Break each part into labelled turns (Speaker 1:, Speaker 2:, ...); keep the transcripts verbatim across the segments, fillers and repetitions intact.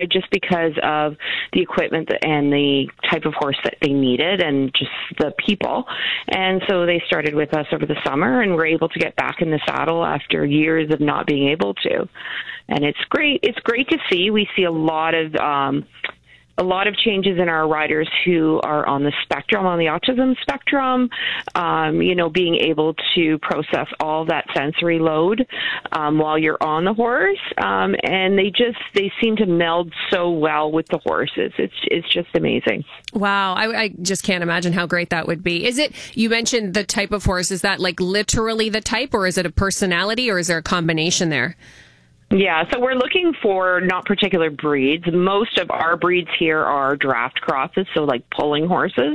Speaker 1: started just because of the equipment and the type of horse that they needed and just the people. And so they started with us over the summer and were able to get back in the saddle after years of not being able to. And it's great. It's great to see. We see a lot of um, a lot of changes in our riders who are on the spectrum, on the autism spectrum, um, you know, being able to process all that sensory load um, while you're on the horse. Um, and they just, they seem to meld so well with the horses. It's, it's just amazing.
Speaker 2: Wow. I, I just can't imagine how great that would be. Is it, you mentioned the type of horse, is that like literally the type, or is it a personality, or is there a combination there?
Speaker 1: Yeah, so we're looking for not particular breeds. Most of our breeds here are draft crosses, so like pulling horses.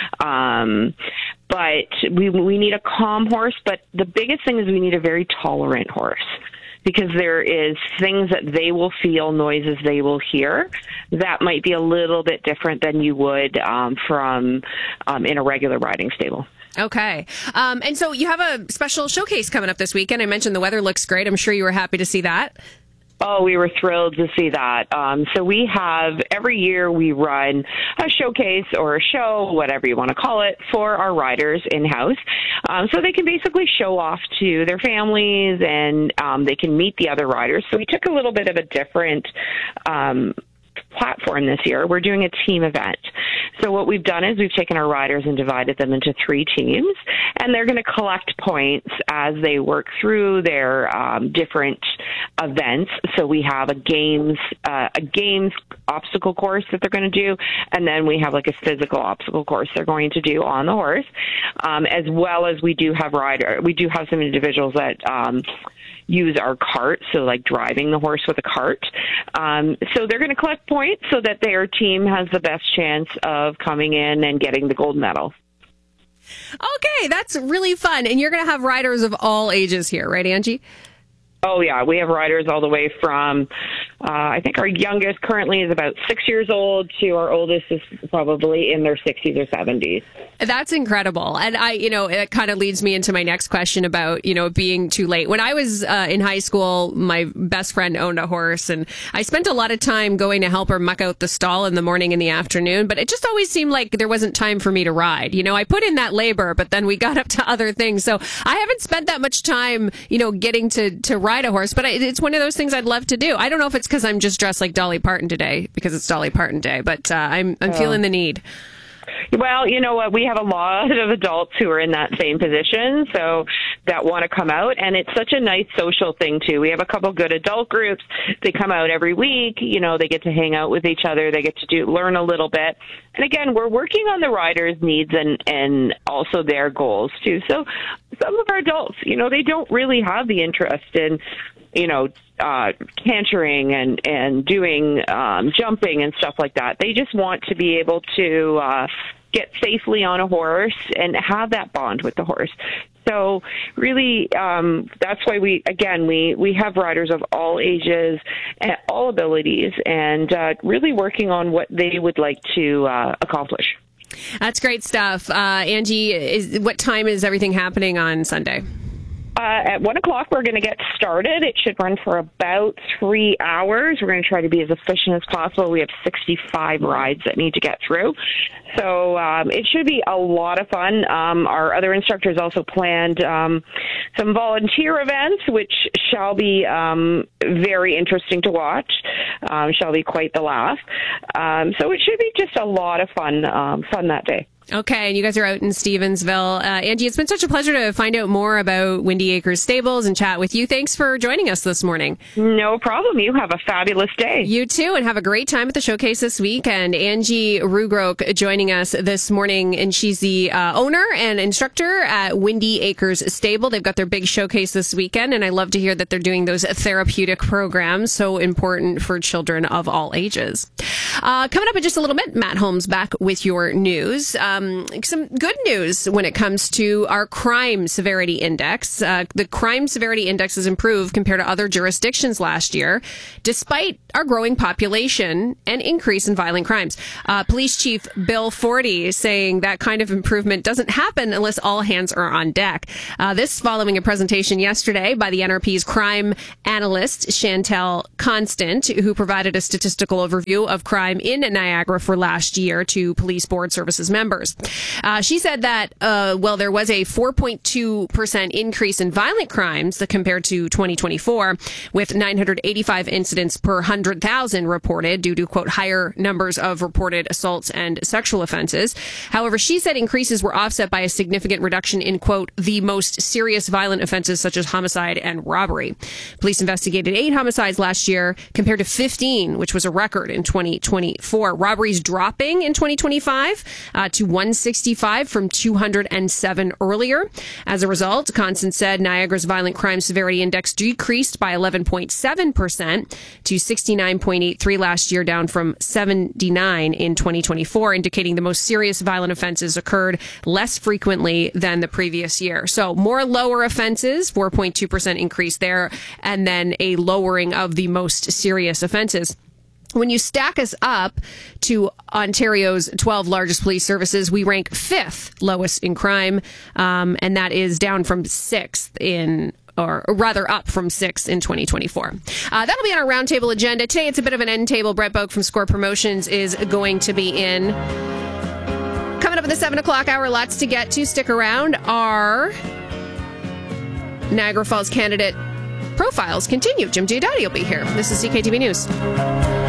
Speaker 1: Um, but we we need a calm horse, but the biggest thing is we need a very tolerant horse, because there is things that they will feel, noises they will hear, that might be a little bit different than you would um, from um, in a regular riding stable.
Speaker 2: Okay. Um, and so you have a special showcase coming up this weekend. I mentioned the weather looks great. I'm sure you were happy to see that.
Speaker 1: Oh, we were thrilled to see that. Um, so we have, every year we run a showcase or a show, whatever you want to call it, for our riders in-house. Um, so they can basically show off to their families, and um, they can meet the other riders. So we took a little bit of a different um platform this year. We're doing a team event. So what we've done is we've taken our riders and divided them into three teams, and they're going to collect points as they work through their um, different events. So we have a games, uh, a games obstacle course that they're going to do, and then we have like a physical obstacle course they're going to do on the horse, um, as well as we do have rider. We do have some individuals that um, use our cart, so like driving the horse with a cart. Um, so they're going to collect points so that their team has the best chance of coming in and getting the gold medal.
Speaker 2: Okay, that's really fun. And you're going to have riders of all ages here, right, Angie?
Speaker 1: Oh, yeah. We have riders all the way from, uh, I think our youngest currently is about six years old to our oldest is probably in their sixties or seventies.
Speaker 2: That's incredible. And I, you know, it kind of leads me into my next question about, you know, being too late. When I was uh, in high school, my best friend owned a horse, and I spent a lot of time going to help her muck out the stall in the morning and the afternoon, but it just always seemed like there wasn't time for me to ride. You know, I put in that labor, but then we got up to other things. So I haven't spent that much time, you know, getting to, to ride a horse, but it's one of those things I'd love to do. I don't know if it's because I'm just dressed like Dolly Parton today, because it's Dolly Parton Day, but uh, I'm I'm oh. feeling the need.
Speaker 1: Well, you know what? We have a lot of adults who are in that same position, so that want to come out, and it's such a nice social thing too. We have a couple good adult groups. They come out every week. You know, they get to hang out with each other. They get to do learn a little bit. And again, we're working on the riders' needs and and also their goals too. So some of our adults, you know, they don't really have the interest in, you know, uh, cantering and, and doing um, jumping and stuff like that. They just want to be able to uh, get safely on a horse and have that bond with the horse. So really, um, that's why we, again, we, we have riders of all ages and all abilities, and uh, really working on what they would like to uh, accomplish.
Speaker 2: That's great stuff. Uh, Angie, is, what time is everything happening on Sunday?
Speaker 1: Uh, at one o'clock, we're going to get started. It should run for about three hours. We're going to try to be as efficient as possible. We have sixty-five rides that need to get through. So um, it should be a lot of fun. Um, our other instructors also planned um, some volunteer events, which shall be um, very interesting to watch. Um, shall be quite the laugh. Um, so it should be just a lot of fun, um, fun that day.
Speaker 2: Okay, and you guys are out in Stevensville. Uh, Angie, it's been such a pleasure to find out more about Windy Acres Stables and chat with you. Thanks for joining us this morning.
Speaker 1: No problem. You have a fabulous day.
Speaker 2: You too, and have a great time at the showcase this week. And Angie Rugroke joining us this morning, and she's the uh, owner and instructor at Windy Acres Stable. They've got their big showcase this weekend, and I love to hear that they're doing those therapeutic programs, so important for children of all ages. Uh, coming up in just a little bit, Matt Holmes back with your news. Um, some good news when it comes to our crime severity index. Uh, the crime severity index has improved compared to other jurisdictions last year, despite our growing population and increase in violent crimes. Uh, Police Chief Bill Forty saying that kind of improvement doesn't happen unless all hands are on deck. Uh, this following a presentation yesterday by the N R P's crime analyst, Chantel Constant, who provided a statistical overview of crime in Niagara for last year to Police Board Services members. Uh, she said that, uh, well, there was a four point two percent increase in violent crimes compared to twenty twenty-four, with nine hundred eighty-five incidents per one hundred thousand reported due to, quote, higher numbers of reported assaults and sexual offenses. However, she said increases were offset by a significant reduction in, quote, the most serious violent offenses such as homicide and robbery. Police investigated eight homicides last year compared to fifteen, which was a record in twenty twenty-four. Robberies dropping in twenty twenty-five uh, to one sixty-five from two hundred seven earlier. As a result, Constance said Niagara's violent crime severity index decreased by eleven point seven percent to sixty-nine point eight three last year, down from seventy-nine in twenty twenty-four, indicating the most serious violent offenses occurred less frequently than the previous year. So more lower offenses, four point two percent increase there, and then a lowering of the most serious offenses. When you stack us up to Ontario's twelve largest police services, we rank fifth lowest in crime, um, and that is down from sixth in or rather up from sixth in twenty twenty-four. Uh, that'll be on our roundtable agenda. Today, it's a bit of an end table. Brett Boak from Score Promotions is going to be in. Coming up in the seven o'clock hour, lots to get to. Stick around. Our Niagara Falls candidate profiles continue. Jim Giudice will be here. This is C K T V News.